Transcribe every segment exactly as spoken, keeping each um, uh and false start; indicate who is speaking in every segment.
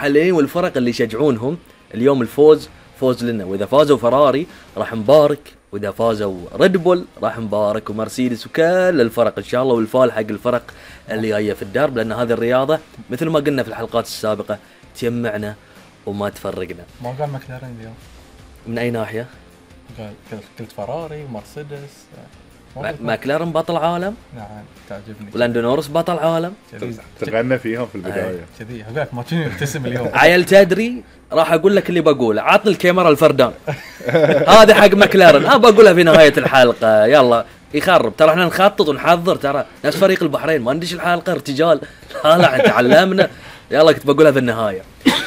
Speaker 1: المحليين والفرق اللي يشجعونهم اليوم الفوز فوز لنا، واذا فازوا فراري راح نبارك، واذا فازوا ريد بول راح نبارك، ومرسيدس وكل الفرق ان شاء الله، والفال حق الفرق اللي جايه في الدرب، لان هذه الرياضه مثل ما قلنا في الحلقات السابقه تجمعنا وما تفرقنا.
Speaker 2: ما قال ماكلارين اليوم
Speaker 1: من اي ناحيه؟
Speaker 2: قال قلت فراري ومرسيدس.
Speaker 1: ماكلارين بطل عالم،
Speaker 2: نعم تعجبني.
Speaker 1: ولاندو نورس بطل عالم،
Speaker 3: تغنى فيهم في البدايه
Speaker 2: كذي هقولك ما كنت يبتسم اليوم.
Speaker 1: عيل تدري راح اقول لك اللي بقوله، عطني الكاميرا الفردان هذا حق ماكلارين، ها بقولها في نهايه الحلقه. يلا يخرب، ترى احنا نخطط ونحضر، ترى ناس فريق البحرين ما ندش الحلقه ارتجال، لا لا تعلمنا. يلا كنت بقولها في النهايه.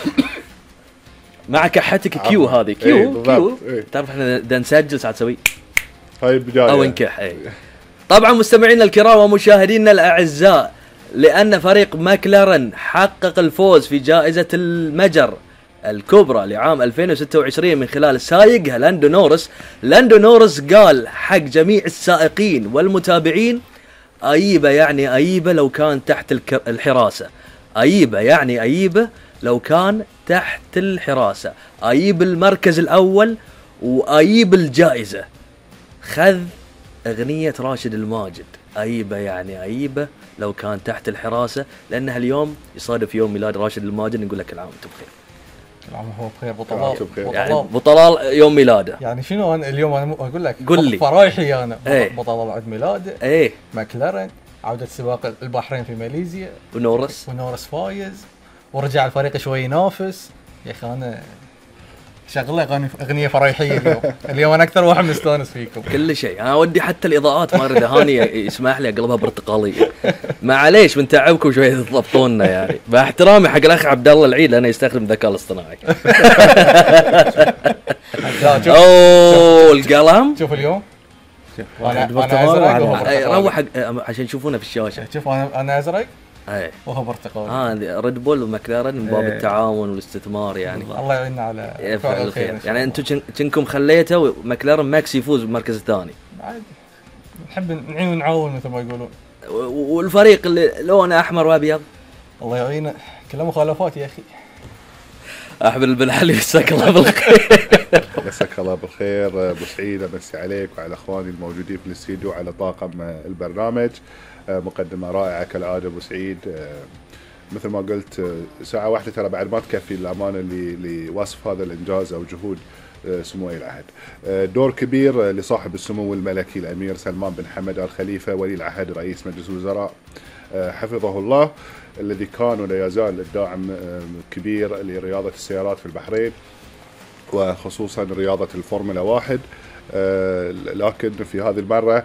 Speaker 1: مع كحتك كيو هذه كيو
Speaker 3: ايه
Speaker 1: كيو
Speaker 3: ايه.
Speaker 1: تعرف احنا بدنا نسجل ساعه تسوي
Speaker 3: هاي البدايه
Speaker 1: او انكح. اي طبعا مستمعينا الكرام ومشاهدينا الاعزاء، لان فريق ماكلارين حقق الفوز في جائزه المجر الكبرى لعام ألفين وستة وعشرين من خلال سايقها لاندو نورس. لاندو نورس قال حق جميع السائقين والمتابعين أيبة يعني أيبة لو كان تحت الحراسة، أيبة يعني أيبة لو كان تحت الحراسة، أيب المركز الأول وأيب الجائزة. خذ أغنية راشد الماجد، أيبة يعني أيبة لو كان تحت الحراسة، لأنها اليوم يصادف يوم ميلاد راشد الماجد. نقول لك العام وانتم بخير.
Speaker 2: العام هو بخير. بطلال
Speaker 3: بخير.
Speaker 1: يعني بطلال يوم ميلاده.
Speaker 2: يعني شنو أنا اليوم أنا اقول لك
Speaker 1: قل لي
Speaker 2: فرايحي انا
Speaker 1: ايه.
Speaker 2: بطلال عيد ميلاده،
Speaker 1: ايه
Speaker 2: ماكلارين عودة سباق البحرين في ماليزيا،
Speaker 1: ونورس
Speaker 2: ونورس فايز، ورجع الفريق شوي ينافس. يا اخي انا شغله اغنيه اغنيه فرايحيه اليوم. اليوم انا اكثر واحد مستانس فيكم.
Speaker 1: كل شيء. انا ودي حتى الاضاءات ما اريد هاني يسمح لي اقلبها برتقاليه، معليش من تعبكم شويه تضبطونا يعني، باحترامي حق الاخ عبد الله العيد انا يستخدم الذكاء الاصطناعي. اوه القلم
Speaker 2: شوف اليوم
Speaker 1: انا انا روح عشان يشوفونا في الشاشه.
Speaker 2: شوف انا انا ازرق
Speaker 1: اي
Speaker 2: وهو برتقالي.
Speaker 1: اه ريد بول وماكلارين من باب
Speaker 2: ايه.
Speaker 1: التعاون والاستثمار يعني.
Speaker 2: الله يعيننا على
Speaker 1: فعل الخير. يعني انتم كنكم خليته وماكلارين ماكس يفوز بالمركز الثاني.
Speaker 2: عادي نحب نعين ونعاون مثل ما يقولون.
Speaker 1: والفريق اللي لونه احمر وابيض
Speaker 2: الله يعينه كلها مخالفات يا اخي.
Speaker 1: احمد بن علي مساك الله بالخير.
Speaker 3: مساك الله بالخير ابو سعيد، امسي عليك وعلى اخواني الموجودين في الاستديو وعلى طاقم البرنامج. مقدمه رائعه كالعاده ابو سعيد. مثل ما قلت ساعه واحده ترى بعد ما تكفي الامانه لوصف هذا الانجاز او جهود سمو ولي العهد. دور كبير لصاحب السمو الملكي الامير سلمان بن حمد ال خليفه ولي العهد رئيس مجلس الوزراء حفظه الله، الذي كان ولا يزال الداعم كبير لرياضه السيارات في البحرين وخصوصا رياضه الفورمولا واحد. لكن في هذه المره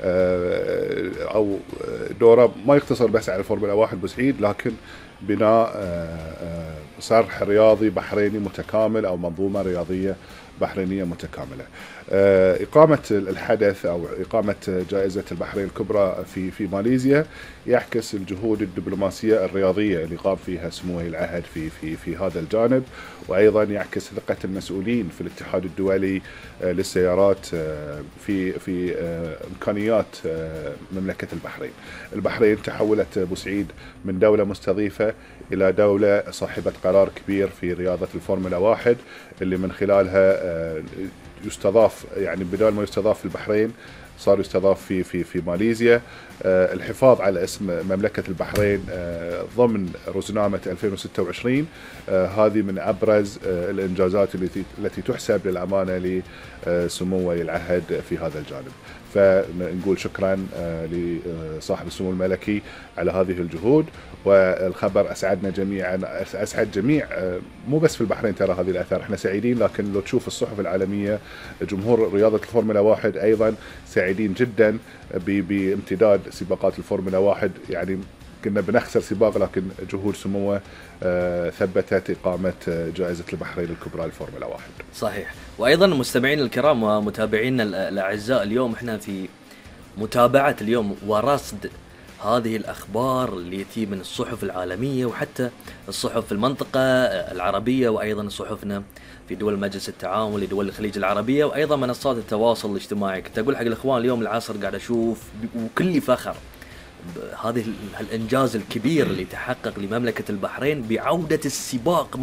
Speaker 3: او دوره ما يقتصر بس على الفورمولا واحد بسعيد، لكن بناء صرح رياضي بحريني متكامل او منظومه رياضيه بحرينيه متكامله. إقامة الحدث أو إقامة جائزة البحرين الكبرى في في ماليزيا يعكس الجهود الدبلوماسية الرياضية اللي قام فيها سمو ولي العهد في في في هذا الجانب، وأيضا يعكس ثقة المسؤولين في الاتحاد الدولي للسيارات في في إمكانيات مملكة البحرين. البحرين تحولت بوسعيد من دولة مستضيفة إلى دولة صاحبة قرار كبير في رياضة الفورمولا واحد، اللي من خلالها يستضاف يعني بدل ما يستضاف في البحرين صار يستضاف في في في ماليزيا. آه الحفاظ على اسم مملكة البحرين آه ضمن رزنامة ألفين وستة وعشرين آه هذه من أبرز آه الإنجازات التي التي تحسب للأمانة لسمو ولي العهد في هذا الجانب. فنقول شكرا آه لصاحب السمو الملكي على هذه الجهود، والخبر أسعدنا جميعا، أسعد جميع آه مو بس في البحرين ترى هذه الآثار، احنا سعيدين، لكن لو تشوف الصحف العالمية جمهور رياضة الفورمولا واحد أيضا سعيدين جدا بامتداد سباقات الفورمولا واحد. يعني كنا بنخسر سباق، لكن جهود سموه آه ثبتت إقامة جائزة البحرين الكبرى للفورمولا واحد.
Speaker 1: صحيح. وأيضا مستمعين الكرام ومتابعينا الأعزاء، اليوم احنا في متابعة اليوم ورصد هذه الأخبار اللي تجي من الصحف العالمية وحتى الصحف في المنطقة العربية، وأيضا صحفنا في دول مجلس التعاون لدول الخليج العربية، وأيضا منصات التواصل الاجتماعي. كنت أقول حق الإخوان اليوم العصر قاعد أشوف وكل فخر هذه الإنجاز الكبير اللي تحقق لمملكة البحرين بعودة السباق